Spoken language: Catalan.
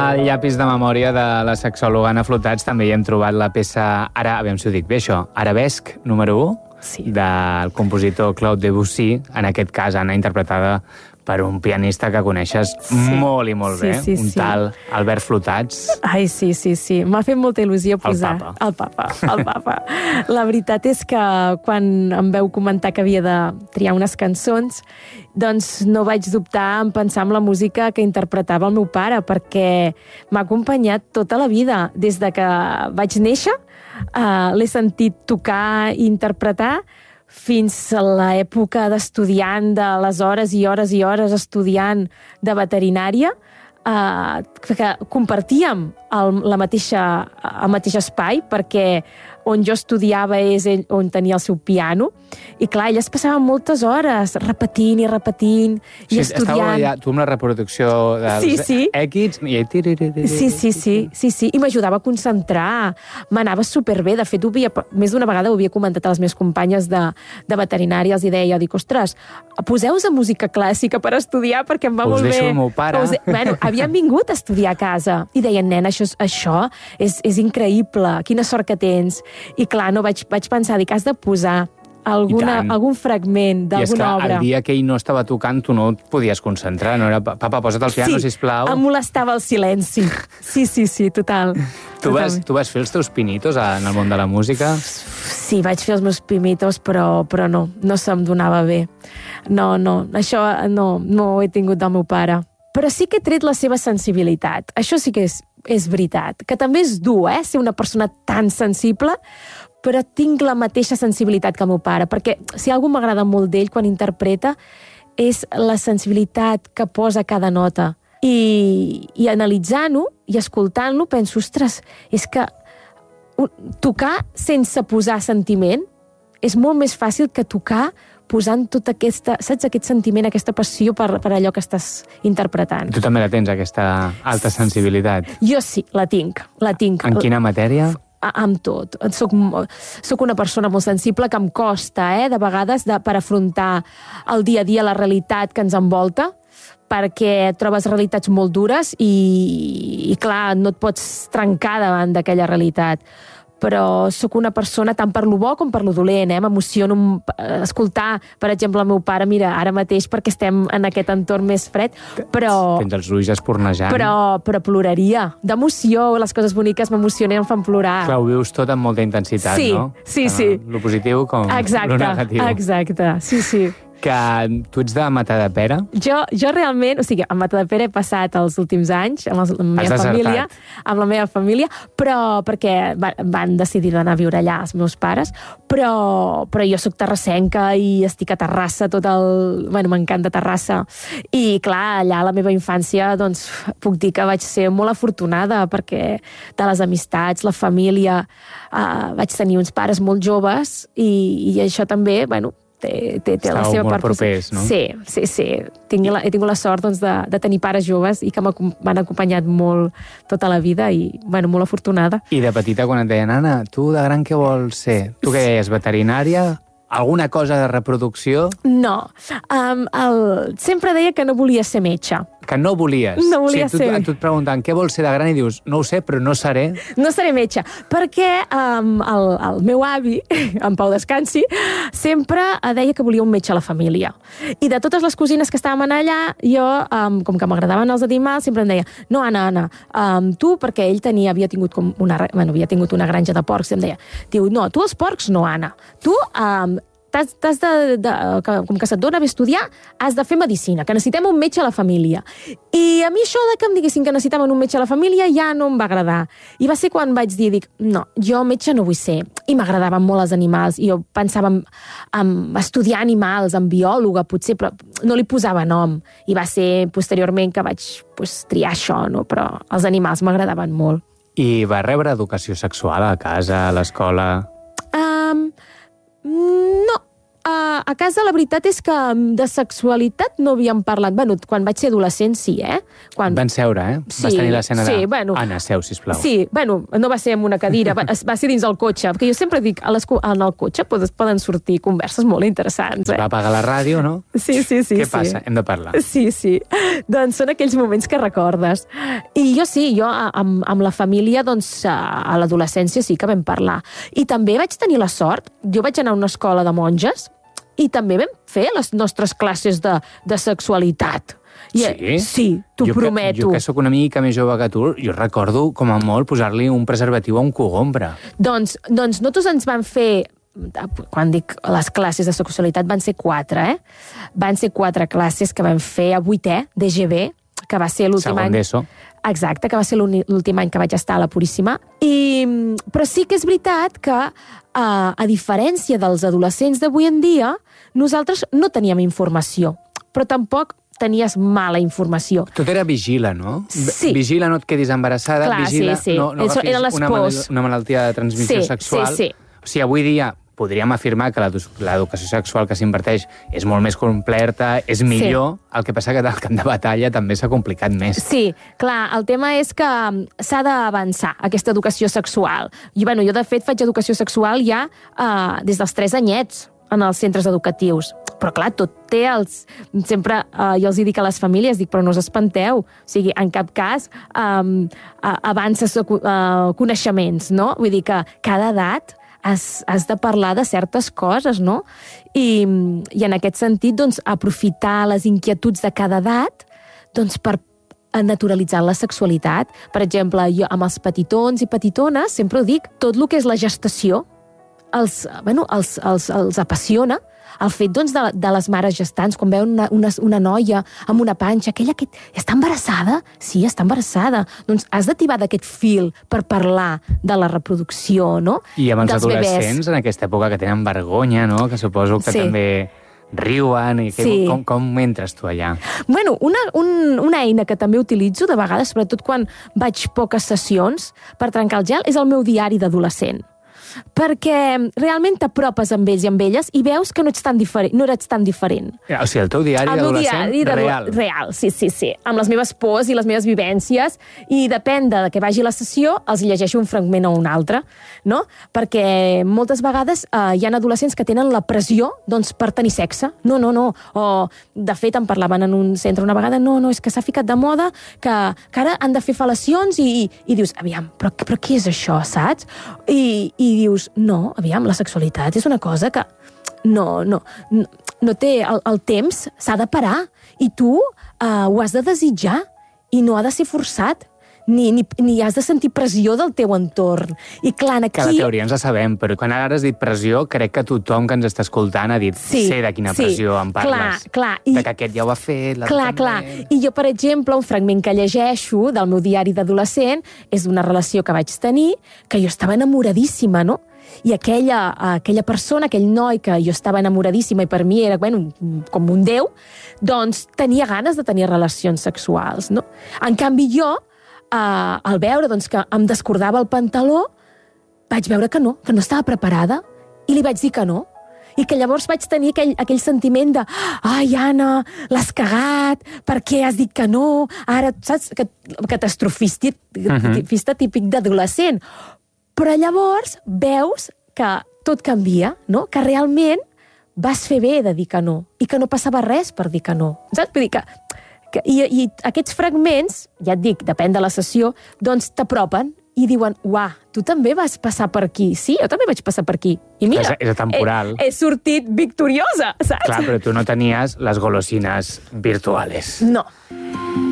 al llapis de memòria de la sexòloga Anna Flotats també hi hem trobat la peça, ara, aviam si ho dic bé això, Arabesc número 1, Sí. del compositor Claude Debussy, en aquest cas Anna interpretada per un pianista que coneixes molt i molt bé, un tal Albert Flotats. Ai, sí. M'ha fet molta il·lusió posar... El papa. La veritat és que quan em veu comentar que havia de triar unes cançons, doncs no vaig dubtar en pensar en la música que interpretava el meu pare, perquè m'ha acompanyat tota la vida. Des de que vaig néixer, l'he sentit tocar i interpretar, fins a l'època d'estudiant, de les hores i hores i hores estudiant de veterinària, que compartíem el mateix espai, perquè on jo estudiava és ell on tenia el seu piano, i clar, ell es passava moltes hores repetint i estudiant. Estava allà, tu amb la reproducció dels èquids... Sí, i m'ajudava a concentrar, m'anava superbé, de fet, més d'una vegada ho havia comentat a les meves companyes de veterinària, els deia, ostres, poseu-vos a música clàssica per estudiar, perquè em va molt bé. Us deixo el meu pare. Bueno, havien vingut a estudiar a casa, i deien, nena, això és increïble, quina sort que tens. I clar, no vaig pensar, dic, has de posar algun fragment d'alguna obra. I és que el dia que ell no estava tocant, tu no et podies concentrar, no era, papa, posa't al piano, sisplau. Em molestava el silenci. Sí, total. Tu vas fer els teus pinitos en el món de la música? Sí, vaig fer els meus pinitos, però no se'm donava bé. No, això no ho he tingut del meu pare. Però sí que he tret la seva sensibilitat. Això sí que és veritat. Que també és dur, ser una persona tan sensible, però tinc la mateixa sensibilitat que el meu pare, perquè si algú m'agrada molt d'ell quan interpreta és la sensibilitat que posa cada nota. I analitzant-ho i escoltant-lo penso, ostres, és que tocar sense posar sentiment és molt més fàcil que tocar posant tota aquesta, saps, aquest sentiment, aquesta passió per allò que estàs interpretant. Tu també la tens, aquesta alta sensibilitat? Jo sí, la tinc. En quina matèria? Amb tot. Soc una persona molt sensible que em costa, de vegades, per afrontar el dia a dia, la realitat que ens envolta, perquè trobes realitats molt dures i clar, no et pots trencar davant d'aquella realitat. Però sóc una persona tant per lo bo com per lo dolent, m'emociono escoltar, per exemple, el meu pare, mira, ara mateix perquè estem en aquest entorn més fred, però... Tens els ulls espornejant. Però ploraria. D'emoció, les coses boniques m'emocionen i em fan plorar. Clar, ho vius tot amb molta intensitat, no? Sí. Lo positiu com lo negatiu. Exacte, sí. Que tu ets de Matadepera? Jo realment, o sigui, a Matadepera he passat els últims anys amb la meva família, però perquè van decidir d'anar a viure allà els meus pares, però jo sóc terrassenca i estic a Terrassa m'encanta Terrassa, i clar, allà a la meva infància, doncs, puc dir que vaig ser molt afortunada, perquè de les amistats, la família, vaig tenir uns pares molt joves, i això també, té la seva part... propers, no? Sí. He tingut la sort de tenir pares joves i que m'han acompanyat molt tota la vida i, molt afortunada. I de petita, quan et deien, Anna, tu de gran què vols ser? Tu què deies, veterinària? Alguna cosa de reproducció? No. Sempre deia que no volia ser metge. Que no volies? No volia ser. Tu et pregunten què vols ser de gran i dius, no ho sé, però no seré. No seré metge, perquè el meu avi, en Pau Descansi, sempre deia que volia un metge a la família. I de totes les cosines que estàvem allà, jo, com que m'agradaven els animals, sempre em deia, no, Anna, tu, perquè ell havia tingut una granja de porcs, i em deia, no, tu els porcs no, Anna. Tu, com que se't dona bé estudiar, has de fer medicina, que necessitem un metge a la família. I a mi això de que em diguessin que necessitaven un metge a la família ja no em va agradar. I va ser quan vaig dir, no, jo metge no vull ser. I m'agradaven molt els animals, i jo pensava en estudiar animals, en biòloga, potser, però no li posava nom. I va ser posteriorment que vaig triar això, no? Però els animals m'agradaven molt. I va rebre educació sexual a casa, a l'escola? No. a casa la veritat és que de sexualitat no havíem parlat. Bueno, quan vaig ser adolescent, sí, Van seure, Sí, vas tenir l'escena de... bueno, Anna, seu, sisplau. Sí, bueno, no va ser en una cadira, va ser dins el cotxe, perquè jo sempre dic, en el cotxe poden sortir converses molt interessants. Es va apagar la ràdio, no? Sí. Què passa? Hem de parlar. Sí. Doncs són aquells moments que recordes. I jo amb la família, doncs, a l'adolescència sí que vam parlar. I també vaig tenir la sort, jo vaig anar a una escola de monges i també vam fer les nostres classes de sexualitat. Sí? Sí, t'ho prometo. Jo que sóc una mica més jove que tu, jo recordo com a molt posar-li un preservatiu a un cogombre. Doncs nosaltres ens van fer, quan dic les classes de sexualitat, van ser 4, Van ser 4 classes que vam fer a 8è d'EGB, que va ser l'últim any... Segon d'ESO. Exacte, que va ser l'últim any que vaig estar a la Puríssima. Però sí que és veritat que, a diferència dels adolescents d'avui en dia, nosaltres no teníem informació, però tampoc tenies mala informació. Tot era vigila, no? Sí. Vigila, no et quedis embarassada. Clar, vigila, sí. no agafis una malaltia de transmissió sexual. Sí. O sigui, avui dia podríem afirmar que l'educació sexual que s'inverteix és molt més completa, és millor, el que passa que el camp de batalla també s'ha complicat més. Sí, clar, el tema és que s'ha d'avançar, aquesta educació sexual. Jo, de fet, faig educació sexual ja des dels 3 anyets en els centres educatius. Però, clar, tot té els... Sempre jo els dic a les famílies, però no us espanteu. O sigui, en cap cas avances coneixements, no? Vull dir que cada edat has de parlar de certes coses, no? I en aquest sentit, doncs, aprofitar les inquietuds de cada edat, doncs, per naturalitzar la sexualitat. Per exemple, jo amb els petitons i petitones sempre ho dic, tot el que és la gestació els apassiona. El fet, doncs, de les mares gestants, quan veuen una noia amb una panxa, aquella que està embarassada? Sí, està embarassada. Doncs has d'ativar d'aquest fil per parlar de la reproducció, no? I amb els adolescents, en aquesta època, que tenen vergonya, no? Que suposo que també riuen. Com entres tu allà? Bueno, una eina que també utilitzo de vegades, sobretot quan vaig poques sessions per trencar el gel, és el meu diari d'adolescent. Perquè realment t'apropes amb ells i amb elles i veus que no eres tan diferent. O sigui, el teu diari d'adolescent real. Real, sí. Amb les meves pors i les meves vivències, i depèn de que vagi la sessió, els llegeixo un fragment o un altre, no? Perquè moltes vegades hi ha adolescents que tenen la pressió, doncs, per tenir sexe. No. O, de fet, em parlaven en un centre una vegada, no, és que s'ha ficat de moda, que ara han de fer fel·lacions i dius, aviam, però què és això, saps? I dius, no, aviam, la sexualitat és una cosa que no té el temps, s'ha de parar, i tu ho has de desitjar i no ha de ser forçat, ni has de sentir pressió del teu entorn. I clar, aquí... Cada teoria ens la sabem, però quan ara has dit pressió, crec que tothom que ens està escoltant ha dit, sé de quina pressió em parles. Clar. De que aquest ja ho ha fet, l'altre també... Clar. I jo, per exemple, un fragment que llegeixo del meu diari d'adolescent és d'una relació que vaig tenir, que jo estava enamoradíssima, no? I aquella persona, aquell noi que jo estava enamoradíssima i per mi era, com un déu, doncs tenia ganes de tenir relacions sexuals, no? En canvi, jo, al veure doncs, que em descordava el pantaló, vaig veure que no estava preparada, i li vaig dir que no. I que llavors vaig tenir aquell sentiment de ai, Anna, l'has cagat, per què has dit que no? Ara, saps, catastrofista típic d'adolescent. Però llavors veus que tot canvia, no? Que realment vas fer bé de dir que no, i que no passava res per dir que no. Saps? Vull dir que I aquests fragments, ja et dic, depèn de la sessió, doncs t'apropen i diuen, uah, tu també vas passar per aquí. Sí, jo també vaig passar per aquí. I mira, és atemporal. He sortit victoriosa, saps? Clar, però tu no tenies les golosines virtuals. No.